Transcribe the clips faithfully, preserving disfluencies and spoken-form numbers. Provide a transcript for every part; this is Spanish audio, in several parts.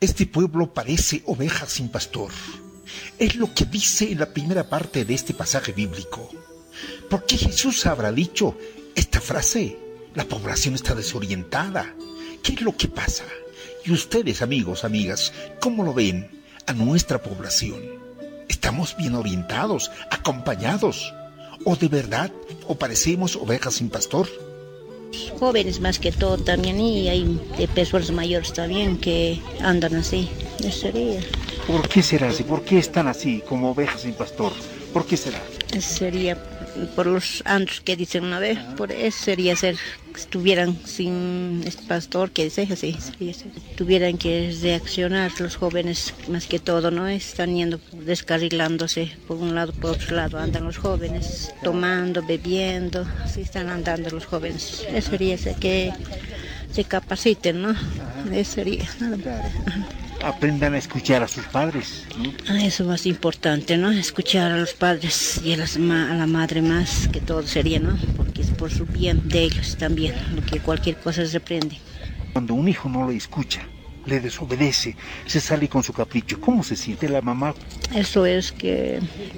Este pueblo parece oveja sin pastor. Es lo que dice en la primera parte de este pasaje bíblico. ¿Por qué Jesús habrá dicho esta frase? La población está desorientada. ¿Qué es lo que pasa? Y ustedes, amigos, amigas, ¿cómo lo ven a nuestra población? ¿Estamos bien orientados, acompañados? ¿O de verdad, o parecemos ovejas sin pastor? Jóvenes más que todo también, y hay de personas mayores también que andan así. Eso sería. ¿Por qué será así? ¿Por qué están así, como ovejas sin pastor? ¿Por qué será? Eso sería por los años que dicen una vez, por eso sería ser, que estuvieran sin este pastor, que dice así, sería ser. Tuvieran que reaccionar los jóvenes más que todo, ¿no? Están yendo, descarrilándose por un lado, por otro lado, andan los jóvenes, tomando, bebiendo, así están andando los jóvenes. Eso sería ser que se capaciten, ¿no? Eso sería. Aprendan a escuchar a sus padres, ¿no? Ah, eso es más importante, ¿no? Escuchar a los padres y a, las ma- a la madre más que todo sería, ¿no? Porque es por su bien de ellos también, lo que cualquier cosa se reprende. Cuando un hijo no le escucha, le desobedece, se sale con su capricho, ¿cómo se siente la mamá? Eso es que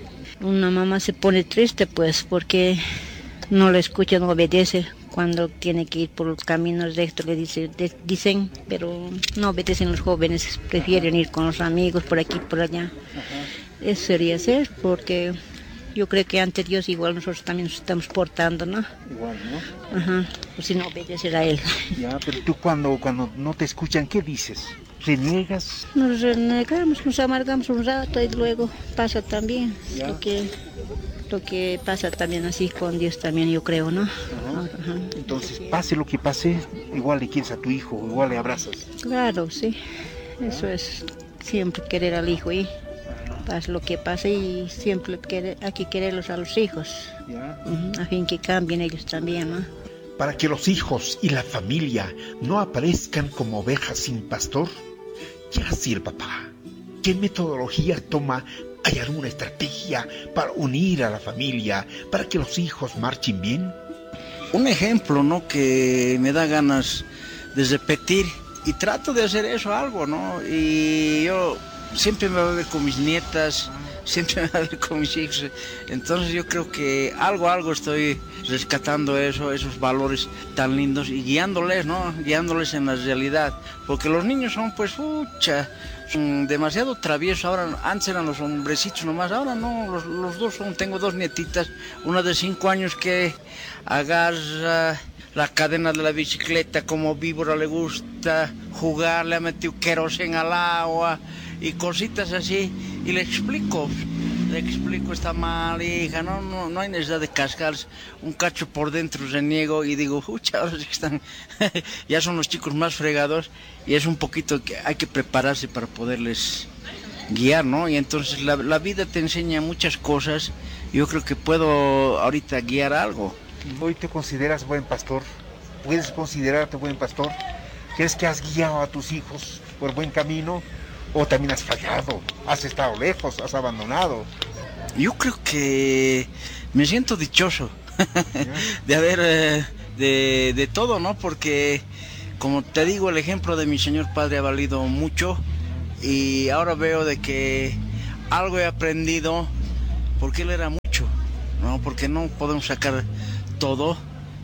una mamá se pone triste, pues, porque no le escucha, no obedece. Cuando tiene que ir por los caminos rectos, le dice, de, dicen, pero no obedecen los jóvenes, prefieren ir con los amigos por aquí, por allá. Uh-huh. Eso sería ser, porque yo creo que ante Dios igual nosotros también nos estamos portando, ¿no? Igual, ¿no? Ajá, pues si no obedecer a Él. Ya, pero tú cuando, cuando no te escuchan, ¿qué dices? ¿Reniegas? Nos renegamos, nos amargamos un rato y luego pasa también. Ya. Lo que, lo que pasa también así con Dios también, yo creo, ¿no? Ajá. Ajá. Entonces, pase lo que pase, igual le quieres a tu hijo, igual le abrazas. Claro, sí. Eso es siempre querer al hijo y pase lo que pase y siempre querer, hay que quererlos a los hijos. Ya. Uh-huh. A fin que cambien ellos también, ¿no? Para que los hijos y la familia no aparezcan como ovejas sin pastor, ¿qué hace el papá? ¿Qué metodología toma? ¿Hay alguna estrategia para unir a la familia, para que los hijos marchen bien? Un ejemplo, ¿no?, que me da ganas de repetir y trato de hacer eso algo, ¿no? Y yo siempre me voy a ver con mis nietas, siempre me voy a ver con mis hijos. Entonces yo creo que algo, algo estoy rescatando eso, esos valores tan lindos y guiándoles, ¿no? Guiándoles en la realidad. Porque los niños son, pues, pucha, son demasiado traviesos. Ahora, antes eran los hombrecitos nomás, ahora no, los, los dos son, tengo dos nietitas, una de cinco años que agarra la cadena de la bicicleta como víbora, le gusta jugar, le ha metido queroseno al agua y cositas así, y le explico, le explico, está mal, hija, no, no, no hay necesidad de cascarse, un cacho por dentro reniego y digo, ucha, ahora sí que están, ya son los chicos más fregados y es un poquito que hay que prepararse para poderles guiar, ¿no? Y entonces la, la vida te enseña muchas cosas, y yo creo que puedo ahorita guiar algo. ¿Hoy te consideras buen pastor? ¿Puedes considerarte buen pastor? ¿Crees que has guiado a tus hijos por buen camino? ¿O también has fallado? ¿Has estado lejos? ¿Has abandonado? Yo creo que me siento dichoso de haber, eh, de, de todo, ¿no? Porque, como te digo, el ejemplo de mi señor padre ha valido mucho, y ahora veo de que algo he aprendido, porque él era mucho, ¿no? Porque no podemos sacar todo,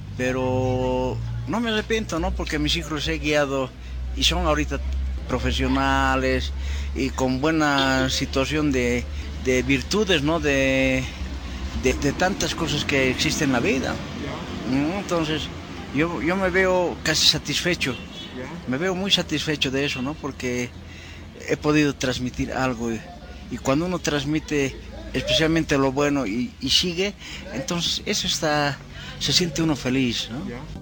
pero no me arrepiento, ¿no? Porque mis hijos los he guiado y son ahorita profesionales y con buena situación de, de virtudes, ¿no? De, de, de tantas cosas que existen en la vida. Entonces, yo, yo me veo casi satisfecho, me veo muy satisfecho de eso, ¿no? Porque he podido transmitir algo, y, y cuando uno transmite especialmente lo bueno y, y sigue, entonces eso está, se siente uno feliz, ¿no?